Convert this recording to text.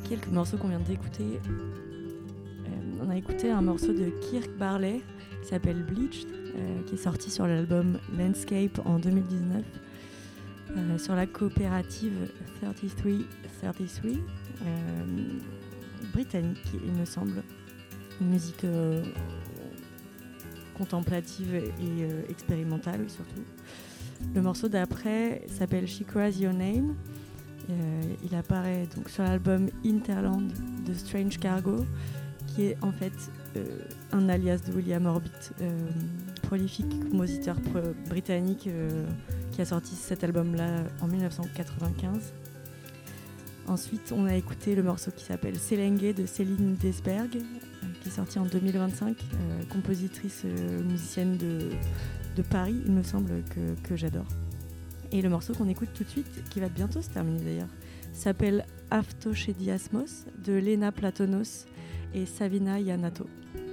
quelques morceaux qu'on vient d'écouter. On a écouté un morceau de Kirk Barley qui s'appelle Bleached, qui est sorti sur l'album Landscape en 2019, sur la coopérative 3333, britannique, il me semble. Une musique contemplative et expérimentale surtout. Le morceau d'après s'appelle She Cries Your Name. Il apparaît donc sur l'album Interland de Strange Cargo, qui est en fait un alias de William Orbit, prolifique compositeur britannique qui a sorti cet album-là en 1995. Ensuite, on a écouté le morceau qui s'appelle Selenge de Céline Desberg, qui est sorti en 2025, compositrice musicienne de Paris, il me semble, que j'adore. Et le morceau qu'on écoute tout de suite, qui va bientôt se terminer d'ailleurs, s'appelle Avtochediasmos de Lena Platonos et Savina Yanato.